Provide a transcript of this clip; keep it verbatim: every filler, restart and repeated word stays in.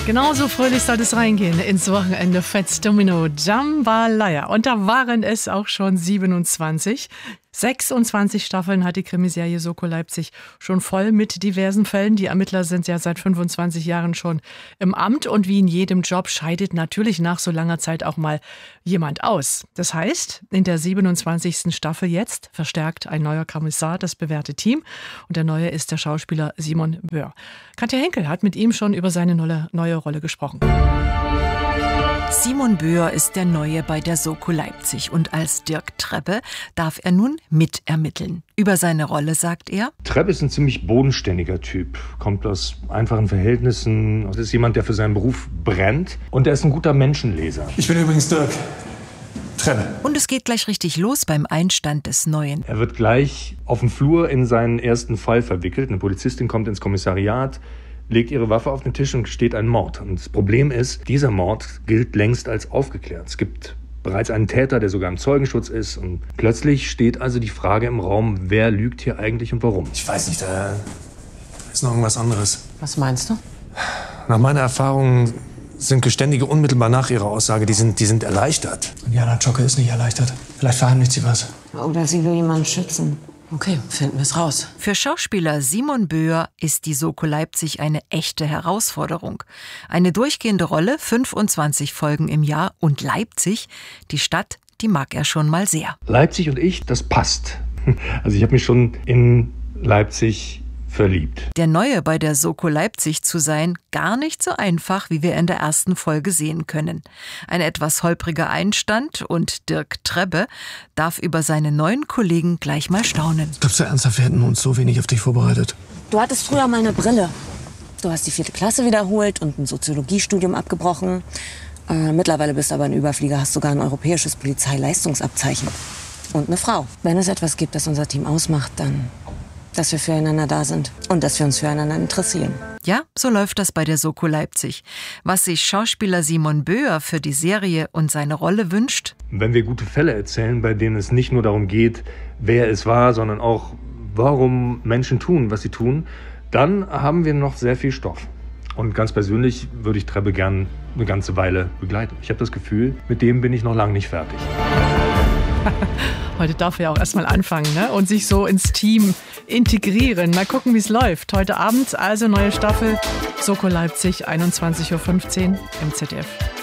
Genauso fröhlich soll es reingehen ins Wochenende Fats Domino Jambalaya. Und da waren es auch schon siebenundzwanzig. sechsundzwanzig Staffeln hat die Krimiserie Soko Leipzig schon voll mit diversen Fällen. Die Ermittler sind ja seit fünfundzwanzig Jahren schon im Amt und wie in jedem Job scheidet natürlich nach so langer Zeit auch mal jemand aus. Das heißt, in der siebenundzwanzigsten Staffel jetzt verstärkt ein neuer Kommissar das bewährte Team und der neue ist der Schauspieler Simon Böhr. Katja Henkel hat mit ihm schon über seine neue, neue Rolle gesprochen. Simon Böhr ist der Neue bei der Soko Leipzig und als Dirk Treppe darf er nun mitermitteln. Über seine Rolle sagt er: Treppe ist ein ziemlich bodenständiger Typ, kommt aus einfachen Verhältnissen, das ist jemand, der für seinen Beruf brennt und er ist ein guter Menschenleser. Ich bin übrigens Dirk Treppe. Und es geht gleich richtig los beim Einstand des Neuen. Er wird gleich auf dem Flur in seinen ersten Fall verwickelt. Eine Polizistin kommt ins Kommissariat, legt ihre Waffe auf den Tisch und gesteht einen Mord. Und das Problem ist, dieser Mord gilt längst als aufgeklärt. Es gibt bereits einen Täter, der sogar im Zeugenschutz ist. Und plötzlich steht also die Frage im Raum, wer lügt hier eigentlich und warum? Ich weiß nicht, da ist noch irgendwas anderes. Was meinst du? Nach meiner Erfahrung sind Geständige unmittelbar nach ihrer Aussage, die sind, die sind erleichtert. Und Jana Czocke ist nicht erleichtert. Vielleicht verheimlicht sie was. Oder sie will jemanden schützen. Okay, finden wir es raus. Für Schauspieler Simon Böhr ist die Soko Leipzig eine echte Herausforderung. Eine durchgehende Rolle, fünfundzwanzig Folgen im Jahr und Leipzig, die Stadt, die mag er schon mal sehr. Leipzig und ich, das passt. Also ich habe mich schon in Leipzig verliebt. Der Neue bei der Soko Leipzig zu sein, gar nicht so einfach, wie wir in der ersten Folge sehen können. Ein etwas holpriger Einstand und Dirk Treppe darf über seine neuen Kollegen gleich mal staunen. Glaubst du ernsthaft, wir hätten uns so wenig auf dich vorbereitet? Du hattest früher mal eine Brille. Du hast die vierte Klasse wiederholt und ein Soziologiestudium abgebrochen. Äh, mittlerweile bist du aber ein Überflieger, hast sogar ein europäisches Polizeileistungsabzeichen. Und eine Frau. Wenn es etwas gibt, das unser Team ausmacht, dann dass wir füreinander da sind und dass wir uns füreinander interessieren. Ja, so läuft das bei der Soko Leipzig. Was sich Schauspieler Simon Böhr für die Serie und seine Rolle wünscht? Wenn wir gute Fälle erzählen, bei denen es nicht nur darum geht, wer es war, sondern auch, warum Menschen tun, was sie tun, dann haben wir noch sehr viel Stoff. Und ganz persönlich würde ich Treppe gern eine ganze Weile begleiten. Ich habe das Gefühl, mit dem bin ich noch lange nicht fertig. Heute darf er ja auch erstmal anfangen, ne? Und sich so ins Team integrieren. Mal gucken, wie es läuft. Heute Abend also neue Staffel Soko Leipzig, einundzwanzig Uhr fünfzehn im Z D F.